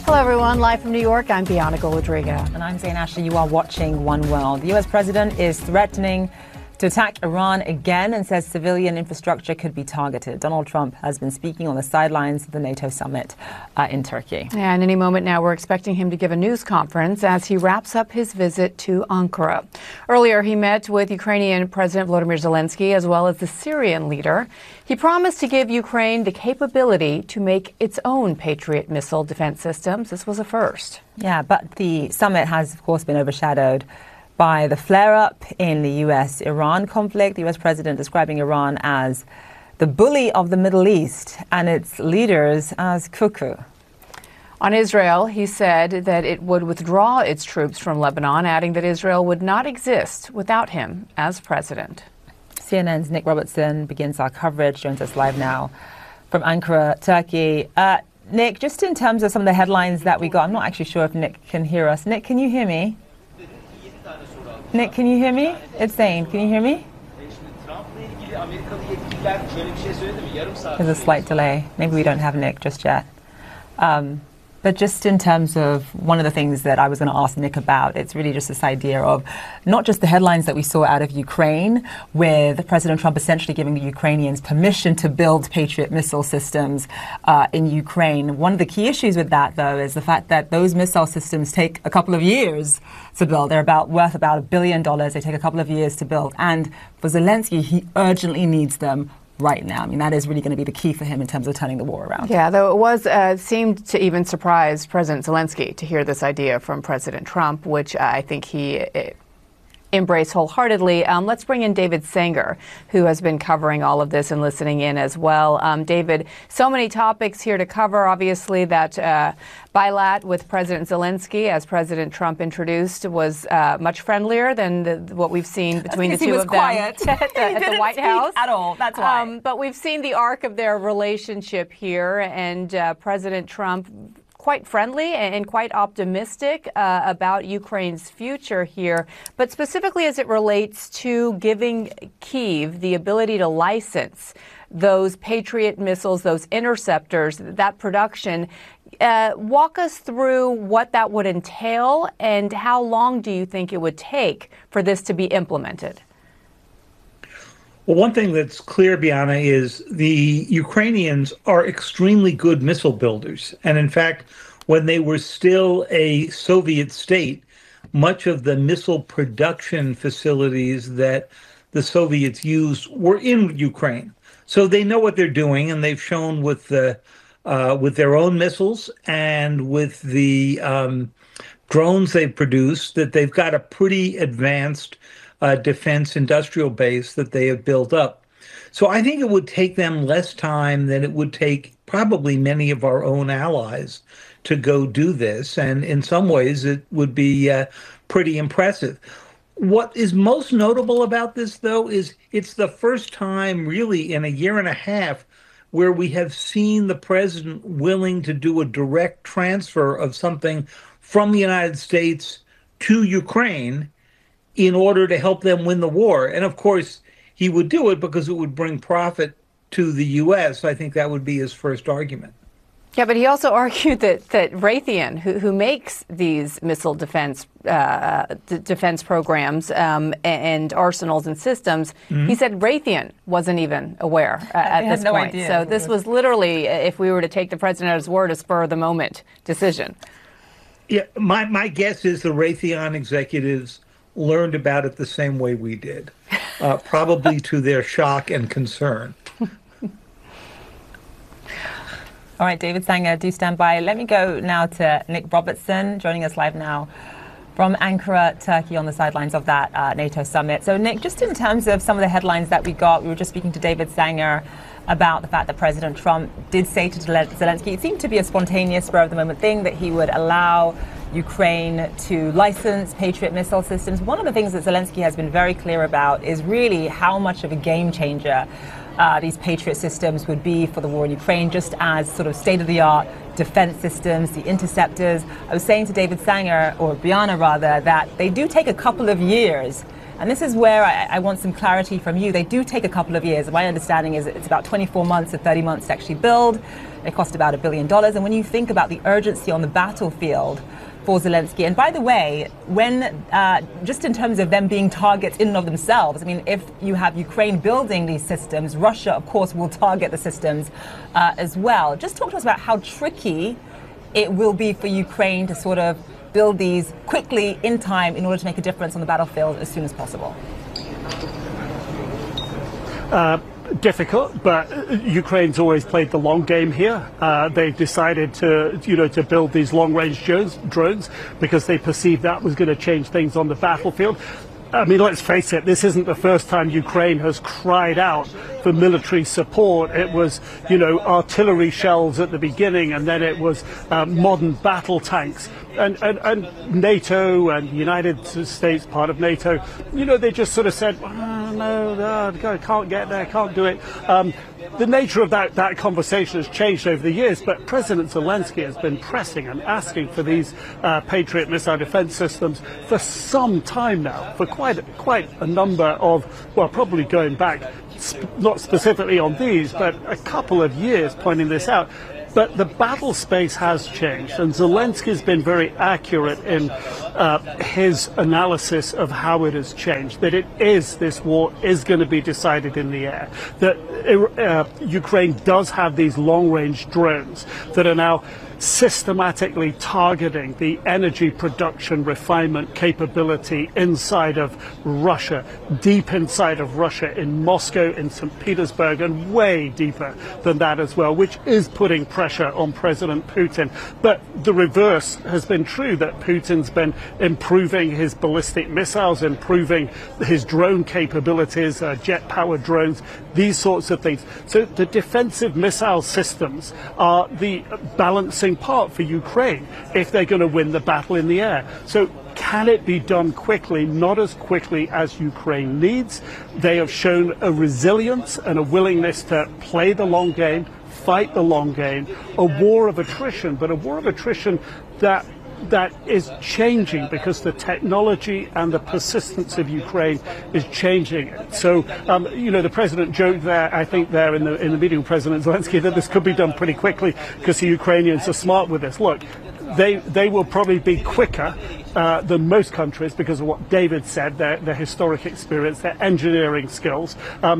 Hello, everyone. Live from New York, I'm Bianca Golodriga. And I'm Zain Ashley. You are watching One World. The U.S. president is threatening to attack Iran again and says civilian infrastructure could be targeted. Donald Trump has been speaking on the sidelines of the NATO summit in Turkey. And any moment now, we're expecting him to give a news conference as he wraps up his visit to Ankara. Earlier, he met with Ukrainian President Volodymyr Zelensky as well as the Syrian leader. He promised to give Ukraine the capability to make its own Patriot missile defense systems. This was a first. Yeah, but the summit has, of course, been overshadowed by the flare-up in the U.S.-Iran conflict. The U.S. president describing Iran as the bully of the Middle East and its leaders as cuckoo. On Israel, he said that it would withdraw its troops from Lebanon, adding that Israel would not exist without him as president. CNN's Nick Robertson begins our coverage, joins us live now from Ankara, Turkey. Nick, just in terms of some of the headlines that we got, I'm not actually sure if Nick can hear us. Nick, can you hear me? Nick, can you hear me? It's Zain. Can you hear me? There's a slight delay. Maybe we don't have Nick just yet. But just in terms of one of the things that I was going to ask Nick about, it's really just this idea of not just the headlines that we saw out of Ukraine, with President Trump essentially giving the Ukrainians permission to build Patriot missile systems in Ukraine. One of the key issues with that, though, is the fact that those missile systems take a couple of years to build. They're worth about $1 billion. They take a couple of years to build. And for Zelensky, he urgently needs them right now. I mean, that is really going to be the key for him in terms of turning the war around. Yeah, though it was seemed to even surprise President Zelensky to hear this idea from President Trump, which I think he embraced wholeheartedly. Let's bring in David Sanger, who has been covering all of this and listening in as well. David, so many topics here to cover. Obviously, that bilat with President Zelensky, as President Trump introduced, was much friendlier than what we've seen between the two of them at the White House. At all. That's why. But we've seen the arc of their relationship here, and President Trump quite friendly and quite optimistic about Ukraine's future here, but specifically as it relates to giving Kyiv the ability to license those Patriot missiles, those interceptors, that production. Walk us through what that would entail and how long do you think it would take for this to be implemented? Well, one thing that's clear, Bianca, is the Ukrainians are extremely good missile builders. And in fact, when they were still a Soviet state, much of the missile production facilities that the Soviets used were in Ukraine. So they know what they're doing, and they've shown with their own missiles and with the drones they've produced that they've got a pretty advanced defense industrial base that they have built up. So I think it would take them less time than it would take probably many of our own allies to go do this. And in some ways, it would be pretty impressive. What is most notable about this, though, is it's the first time really in a year and a half where we have seen the president willing to do a direct transfer of something from the United States to Ukraine in order to help them win the war. And of course, he would do it because it would bring profit to the U.S. I think that would be his first argument. Yeah, but he also argued that Raytheon, who makes these missile defense programs and arsenals and systems, he said Raytheon wasn't even aware at this point. Idea. So this was literally, if we were to take the president at his word, a spur-of-the-moment decision. Yeah, my guess is the Raytheon executives learned about it the same way we did, probably to their shock and concern. All right, David Sanger, do stand by. Let me go now to Nick Robertson, joining us live now from Ankara, Turkey, on the sidelines of that NATO summit. So, Nick, just in terms of some of the headlines that we got, we were just speaking to David Sanger about the fact that President Trump did say to Zelensky, it seemed to be a spontaneous, spur-of-the-moment thing, that he would allow Ukraine to license Patriot missile systems. One of the things that Zelensky has been very clear about is really how much of a game changer these Patriot systems would be for the war in Ukraine, just as sort of state-of-the-art defense systems, the interceptors. I was saying to David Sanger, or Bianca rather, that they do take a couple of years And this is where I want some clarity from you. They do take a couple of years. My understanding is it's about 24 months to 30 months to actually build. They cost about $1 billion. And when you think about the urgency on the battlefield for Zelensky, and by the way, when just in terms of them being targets in and of themselves, I mean, if you have Ukraine building these systems, Russia, of course, will target the systems as well. Just talk to us about how tricky it will be for Ukraine to sort of build these quickly in time in order to make a difference on the battlefield as soon as possible. Difficult, but Ukraine's always played the long game here. They've decided to build these long-range drones because they perceived that was going to change things on the battlefield. I mean, let's face it, this isn't the first time Ukraine has cried out for military support. It was, artillery shells at the beginning, and then it was modern battle tanks. And NATO and the United States, part of NATO, they just sort of said, no, can't get there, can't do it. The nature of that conversation has changed over the years, but President Zelensky has been pressing and asking for these Patriot missile defense systems for some time now, for quite a number of, well, probably going back, not specifically on these, but a couple of years pointing this out. But the battle space has changed, and Zelensky's been very accurate in his analysis of how it has changed, that this war is going to be decided in the air, that Ukraine does have these long-range drones that are now systematically targeting the energy production refinement capability inside of Russia, deep inside of Russia, in Moscow, in St. Petersburg, and way deeper than that as well, which is putting pressure on President Putin. But the reverse has been true, that Putin's been improving his ballistic missiles, improving his drone capabilities, jet-powered drones, these sorts of things. So the defensive missile systems are the balancing part for Ukraine if they're going to win the battle in the air. So can it be done quickly? Not as quickly as Ukraine needs. They have shown a resilience and a willingness to play the long game, fight the long game, a war of attrition, but a war of attrition that is changing because the technology and the persistence of Ukraine is changing. So, the president joked there, I think there in the meeting with President Zelensky, that this could be done pretty quickly because the Ukrainians are smart with this. Look, they will probably be quicker than most countries because of what David said, their historic experience, their engineering skills.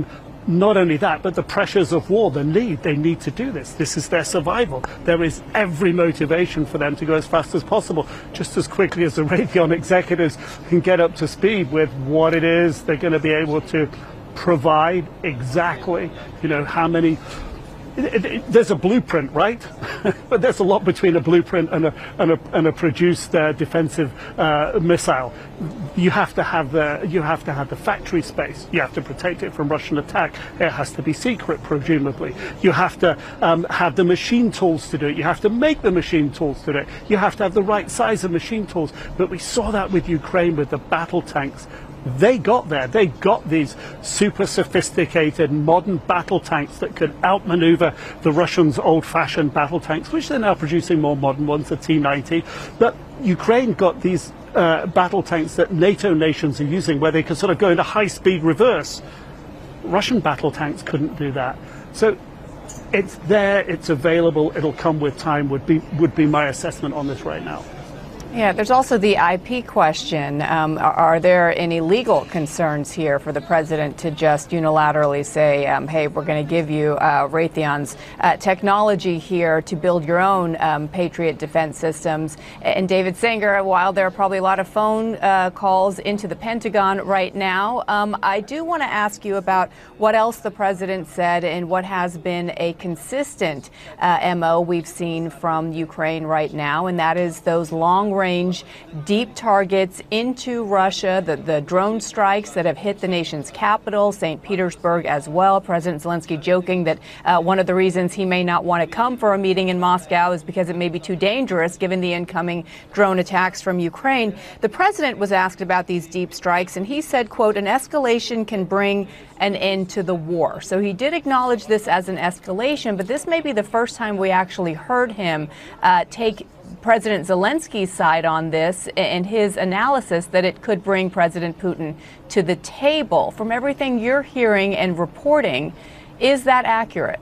Not only that, but the pressures of war, they need to do this. This is their survival. There is every motivation for them to go as fast as possible, just as quickly as the Raytheon executives can get up to speed with what it is they're going to be able to provide exactly, how many. There's a blueprint, right? But there's a lot between a blueprint and a produced defensive missile. You have to have the factory space. You have to protect it from Russian attack. It has to be secret, presumably. You have to have the machine tools to do it. You have to make the machine tools to do it. You have to have the right size of machine tools. But we saw that with Ukraine with the battle tanks. They got there. They got these super sophisticated modern battle tanks that could outmaneuver the Russians' old-fashioned battle tanks, which they're now producing more modern ones, the T-90. But Ukraine got these battle tanks that NATO nations are using, where they can sort of go into high-speed reverse. Russian battle tanks couldn't do that. So it's there, it's available, it'll come with time, would be my assessment on this right now. Yeah, there's also the IP question. Are there any legal concerns here for the president to just unilaterally say, hey, we're going to give you Raytheon's technology here to build your own Patriot defense systems? And David Sanger, while there are probably a lot of phone calls into the Pentagon right now, I do want to ask you about what else the president said and what has been a consistent MO we've seen from Ukraine right now, and that is those long-range deep targets into Russia, the drone strikes that have hit the nation's capital, St. Petersburg as well. President Zelensky joking that one of the reasons he may not want to come for a meeting in Moscow is because it may be too dangerous given the incoming drone attacks from Ukraine. The president was asked about these deep strikes, and he said, quote, an escalation can bring an end to the war. So he did acknowledge this as an escalation, but this may be the first time we actually heard him take President Zelensky's side on this and his analysis that it could bring President Putin to the table. From everything you're hearing and reporting, is that accurate?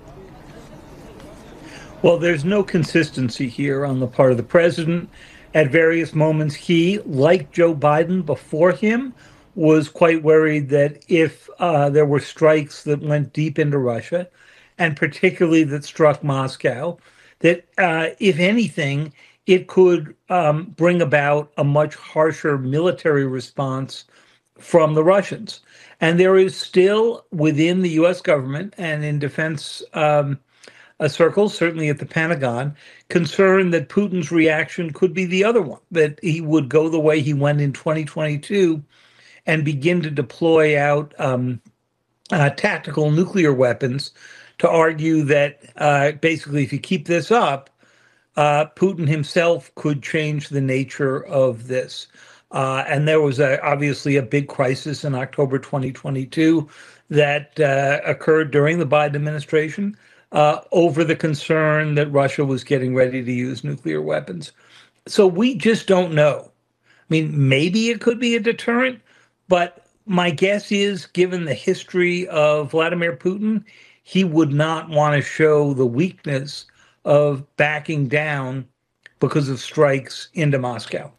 Well, there's no consistency here on the part of the president. At various moments, he, like Joe Biden before him, was quite worried that if there were strikes that went deep into Russia, and particularly that struck Moscow, that if anything, it could bring about a much harsher military response from the Russians. And there is still within the U.S. government and in defense circles, certainly at the Pentagon, concern that Putin's reaction could be the other one, that he would go the way he went in 2022 and begin to deploy out tactical nuclear weapons to argue that basically if you keep this up, Putin himself could change the nature of this. And there was obviously a big crisis in October 2022 that occurred during the Biden administration over the concern that Russia was getting ready to use nuclear weapons. So we just don't know. I mean, maybe it could be a deterrent, but my guess is, given the history of Vladimir Putin, he would not want to show the weakness of backing down because of strikes into Moscow.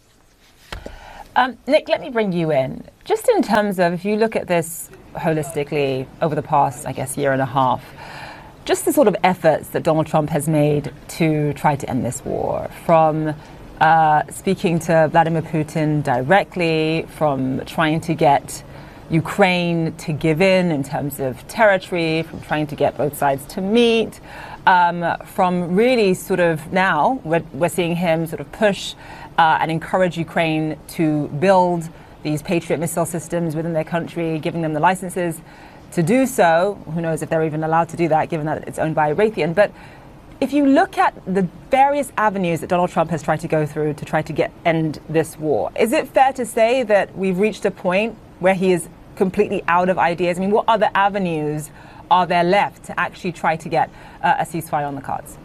Nick, let me bring you in. Just in terms of, if you look at this holistically over the past, I guess, year and a half, just the sort of efforts that Donald Trump has made to try to end this war, from speaking to Vladimir Putin directly, from trying to get Ukraine to give in terms of territory, from trying to get both sides to meet, from really sort of now we're seeing him sort of push and encourage Ukraine to build these Patriot missile systems within their country, giving them the licenses to do so. Who knows if they're even allowed to do that, given that it's owned by Raytheon. But if you look at the various avenues that Donald Trump has tried to go through to try to end this war, is it fair to say that we've reached a point where he is completely out of ideas? I mean, what other avenues are there left to actually try to get a ceasefire on the cards?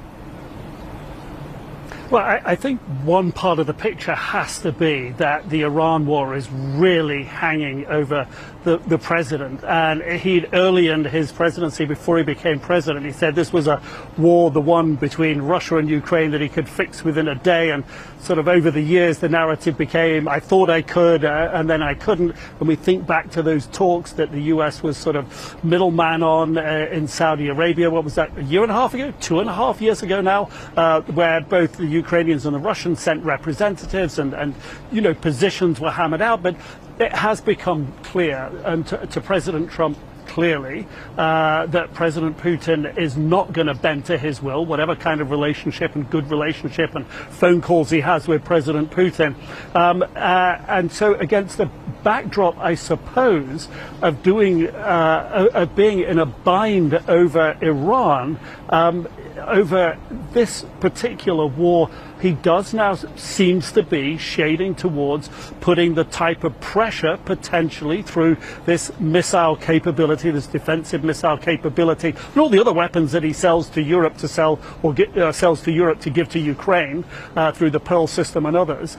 Well, I think one part of the picture has to be that the Iran war is really hanging over the president. And he'd early in his presidency, before he became president, he said this was a war, the one between Russia and Ukraine, that he could fix within a day. And sort of over the years, the narrative became, I thought I could, and then I couldn't. When we think back to those talks that the U.S. was sort of middleman on in Saudi Arabia, what was that, a year and a half ago, 2.5 years ago now, where both the Ukrainians and the Russians sent representatives and you know, positions were hammered out. But it has become clear, and to President Trump clearly, that President Putin is not going to bend to his will, whatever kind of relationship and good relationship and phone calls he has with President Putin. And so against the backdrop, I suppose, of being in a bind over Iran, over this particular war, he does now seems to be shading towards putting the type of pressure potentially through this missile capability, this defensive missile capability, and all the other weapons that he sells to Europe to sell, or sells to Europe to give to Ukraine through the Pearl system and others,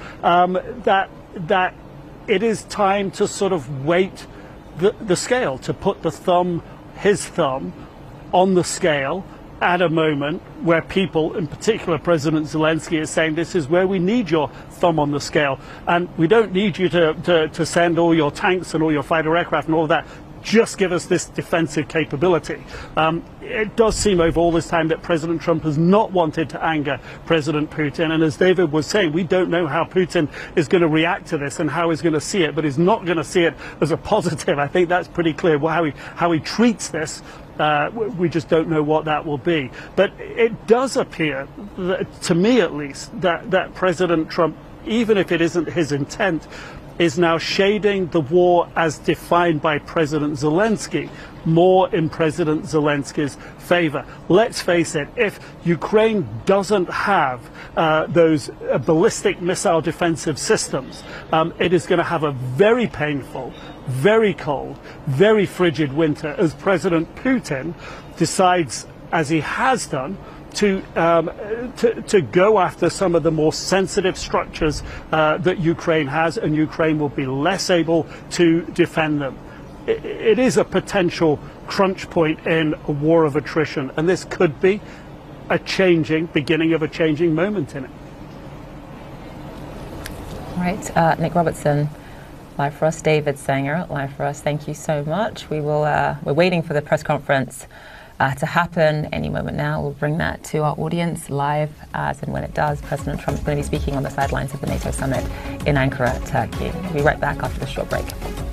that it is time to sort of weight the scale, to put his thumb on the scale at a moment where people, in particular President Zelensky, is saying this is where we need your thumb on the scale, and we don't need you to send all your tanks and all your fighter aircraft and all of that. Just give us this defensive capability. It does seem over all this time that President Trump has not wanted to anger President Putin. And as David was saying, we don't know how Putin is going to react to this and how he's going to see it, but he's not going to see it as a positive. I think that's pretty clear how he treats this. We just don't know what that will be. But it does appear, to me at least, that President Trump, even if it isn't his intent, is now shading the war as defined by President Zelensky more in President Zelensky's favor. Let's face it, if Ukraine doesn't have those ballistic missile defensive systems, it is going to have a very painful, very cold, very frigid winter as President Putin decides, as he has done, to go after some of the more sensitive structures that Ukraine has, and Ukraine will be less able to defend them. It is a potential crunch point in a war of attrition, and this could be beginning of a changing moment in it. All right, Nick Robertson, live for us. David Sanger, live for us. Thank you so much. We're waiting for the press conference to happen any moment now. We'll bring that to our audience live as and when it does. President Trump is going to be speaking on the sidelines of the NATO summit in Ankara, Turkey. We'll be right back after this short break.